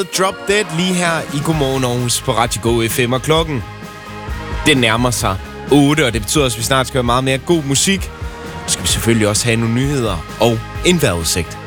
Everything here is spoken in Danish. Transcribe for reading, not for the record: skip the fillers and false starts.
Drop Dead lige her i Godmorgen Aarhus på Radio Go FM. Og klokken, det nærmer sig 8, og det betyder også, at vi snart skal have meget mere god musik. Så skal vi selvfølgelig også have nogle nyheder og en vejrudsigt.